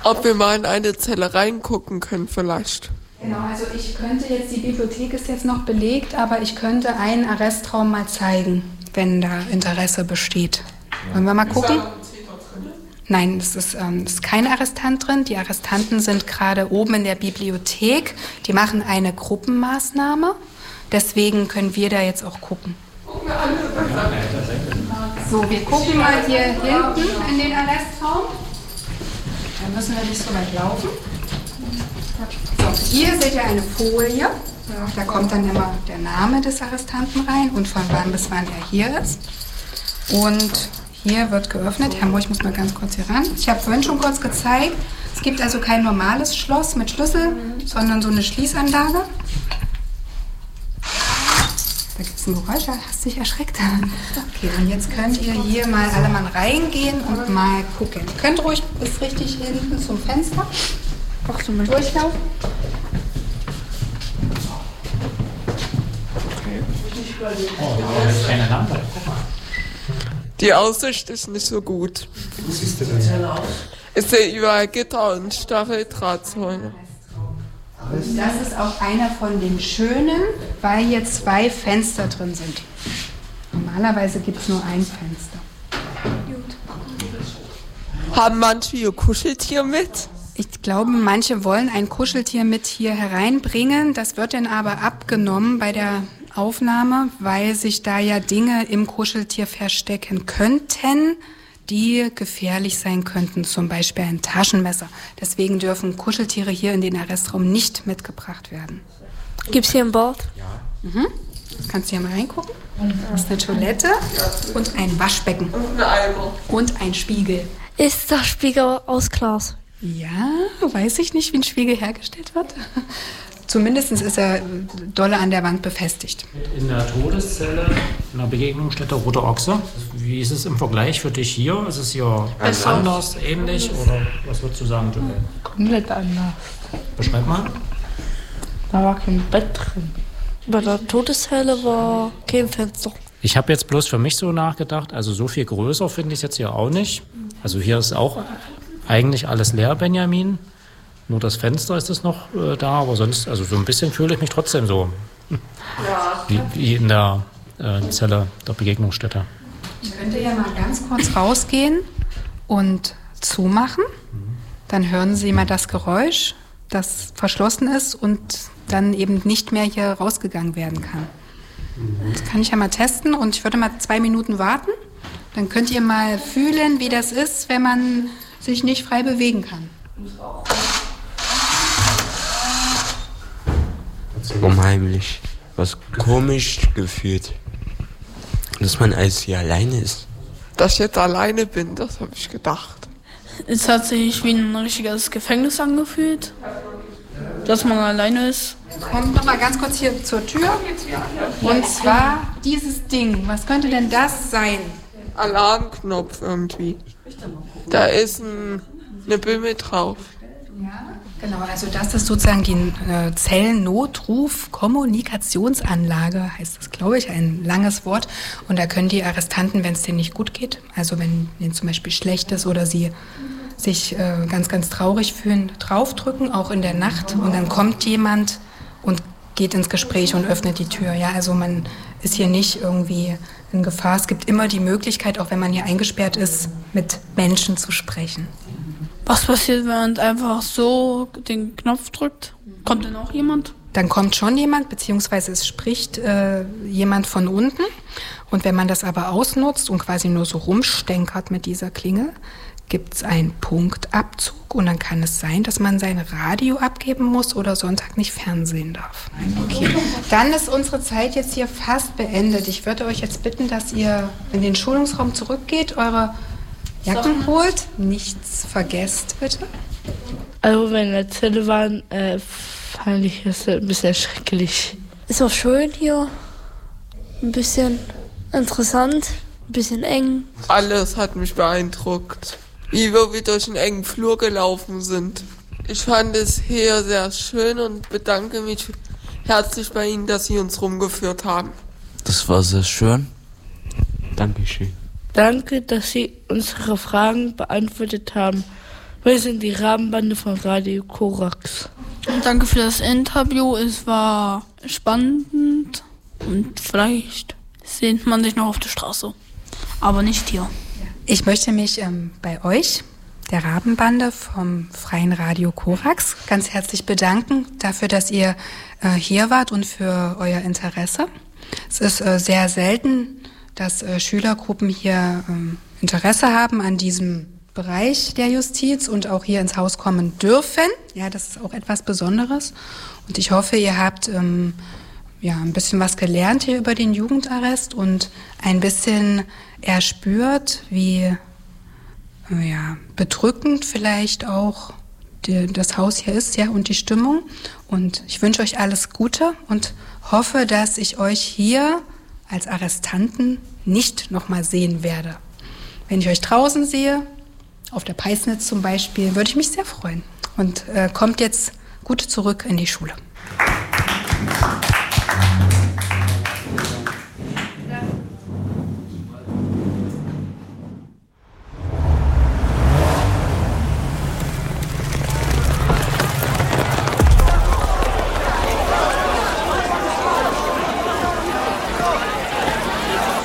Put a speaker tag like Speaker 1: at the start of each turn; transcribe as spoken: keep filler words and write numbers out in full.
Speaker 1: Ob wir mal in eine Zelle reingucken können vielleicht.
Speaker 2: Genau, also ich könnte jetzt, die Bibliothek ist jetzt noch belegt, aber ich könnte einen Arrestraum mal zeigen, wenn da Interesse besteht. Wollen wir mal gucken? Ist da ein Täter drin? Nein, es ist, ähm, ist kein Arrestant drin. Die Arrestanten sind gerade oben in der Bibliothek. Die machen eine Gruppenmaßnahme. Deswegen können wir da jetzt auch gucken. So, wir gucken mal hier hinten in den Arrestraum. Da müssen wir nicht so weit laufen. So, hier seht ihr eine Folie. Da kommt dann immer der Name des Arrestanten rein und von wann bis wann er hier ist. Und hier wird geöffnet. Herr Mohr, ich muss mal ganz kurz hier ran. Ich habe vorhin schon kurz gezeigt. Es gibt also kein normales Schloss mit Schlüssel, sondern so eine Schließanlage. Da gibt es ein Geräusch, hast du dich erschreckt? Okay, und jetzt könnt ihr hier mal alle mal reingehen und mal gucken. Ihr könnt ruhig bis richtig hinten zum Fenster durchlaufen.
Speaker 3: Oh, keine Lampe.
Speaker 1: Die Aussicht ist nicht so gut.
Speaker 3: Wie siehst du denn aus?
Speaker 1: Ich sehe überall Gitter und Stacheldrahtzäune.
Speaker 2: Das ist auch einer von den schönen, weil hier zwei Fenster drin sind. Normalerweise gibt es nur ein Fenster.
Speaker 1: Haben manche ihr Kuscheltier mit?
Speaker 2: Ich glaube, manche wollen ein Kuscheltier mit hier hereinbringen. Das wird dann aber abgenommen bei der Aufnahme, weil sich da ja Dinge im Kuscheltier verstecken könnten, die gefährlich sein könnten, zum Beispiel ein Taschenmesser. Deswegen dürfen Kuscheltiere hier in den Arrestraum nicht mitgebracht werden.
Speaker 4: Gibt es hier ein Bad?
Speaker 2: Ja. Mhm. Kannst du hier mal reingucken? Das ist eine Toilette und ein Waschbecken.
Speaker 1: Und ein Eimer.
Speaker 2: Und ein Spiegel.
Speaker 4: Ist der Spiegel aus Glas?
Speaker 2: Ja, weiß ich nicht, wie ein Spiegel hergestellt wird. Zumindest ist er dolle an der Wand befestigt.
Speaker 3: In der Todeszelle, in der Begegnungsstätte Rote Ochse, wie ist es im Vergleich für dich hier? Ist es hier ganz anders, ähnlich oder was würdest du sagen, Joel?
Speaker 5: Komplett anders.
Speaker 3: Beschreib mal.
Speaker 5: Da war kein Bett drin.
Speaker 4: Bei der Todeszelle war kein Fenster.
Speaker 3: Ich habe jetzt bloß für mich so nachgedacht, also so viel größer finde ich es jetzt hier auch nicht. Also hier ist auch eigentlich alles leer, Benjamin. Nur das Fenster ist es noch äh, da, aber sonst, also so ein bisschen fühle ich mich trotzdem so
Speaker 1: Ja.
Speaker 3: wie, wie in der äh, Zelle der Begegnungsstätte.
Speaker 2: Ich könnte ja mal ganz kurz rausgehen und zumachen. Dann hören Sie mal das Geräusch, das verschlossen ist und dann eben nicht mehr hier rausgegangen werden kann. Das kann ich ja mal testen und ich würde mal zwei Minuten warten. Dann könnt ihr mal fühlen, wie das ist, wenn man sich nicht frei bewegen kann.
Speaker 6: Unheimlich, was komisch gefühlt, dass man als hier alleine ist.
Speaker 1: Dass ich jetzt alleine bin, das habe ich gedacht.
Speaker 5: Es hat sich wie ein richtiges Gefängnis angefühlt, dass man alleine ist.
Speaker 2: Kommt noch mal ganz kurz hier zur Tür. Und zwar dieses Ding. Was könnte denn das sein?
Speaker 1: Alarmknopf irgendwie. Da ist ein, eine Bimmel drauf.
Speaker 2: Ja, genau. Also das ist sozusagen die äh, Zellennotruf-Kommunikationsanlage, heißt das, glaube ich, ein langes Wort. Und da können die Arrestanten, wenn es denen nicht gut geht, also wenn ihnen zum Beispiel schlecht ist oder sie sich äh, ganz, ganz traurig fühlen, draufdrücken, auch in der Nacht. Und dann kommt jemand und geht ins Gespräch und öffnet die Tür. Ja, also man ist hier nicht irgendwie in Gefahr. Es gibt immer die Möglichkeit, auch wenn man hier eingesperrt ist, mit Menschen zu sprechen.
Speaker 5: Was passiert, wenn man einfach so den Knopf drückt? Kommt denn auch jemand?
Speaker 2: Dann kommt schon jemand, beziehungsweise es spricht äh, jemand von unten. Und wenn man das aber ausnutzt und quasi nur so rumstenkert mit dieser Klingel, gibt es einen Punktabzug und dann kann es sein, dass man sein Radio abgeben muss oder Sonntag nicht fernsehen darf. Okay. Dann ist unsere Zeit jetzt hier fast beendet. Ich würde euch jetzt bitten, dass ihr in den Schulungsraum zurückgeht, eure Jacken holt, nichts vergesst, bitte.
Speaker 5: Also wenn wir in der Zelle waren, äh, fand ich es ein bisschen schrecklich.
Speaker 4: Es war schön hier, ein bisschen interessant, ein bisschen eng.
Speaker 1: Alles hat mich beeindruckt, wie wir durch einen engen Flur gelaufen sind. Ich fand es hier sehr schön und bedanke mich herzlich bei Ihnen, dass Sie uns rumgeführt haben.
Speaker 6: Das war sehr schön. Dankeschön.
Speaker 5: Danke, dass Sie unsere Fragen beantwortet haben.
Speaker 7: Wir sind die Rabenbande von Radio Korax.
Speaker 5: Danke für das Interview. Es war spannend und vielleicht sehnt man sich noch auf der Straße, aber nicht hier.
Speaker 2: Ich möchte mich ähm, bei euch, der Rabenbande vom Freien Radio Korax, ganz herzlich bedanken dafür, dass ihr äh, hier wart und für euer Interesse. Es ist äh, sehr selten, dass äh, Schülergruppen hier äh, Interesse haben an diesem Bereich der Justiz und auch hier ins Haus kommen dürfen. Ja, das ist auch etwas Besonderes. Und ich hoffe, ihr habt ähm, ja, ein bisschen was gelernt hier über den Jugendarrest und ein bisschen erspürt, wie ja, bedrückend vielleicht auch die, das Haus hier ist, ja, und die Stimmung. Und ich wünsche euch alles Gute und hoffe, dass ich euch hier als Arrestanten nicht nochmal sehen werde. Wenn ich euch draußen sehe, auf der Peisnitz zum Beispiel, würde ich mich sehr freuen. Und äh, kommt jetzt gut zurück in die Schule.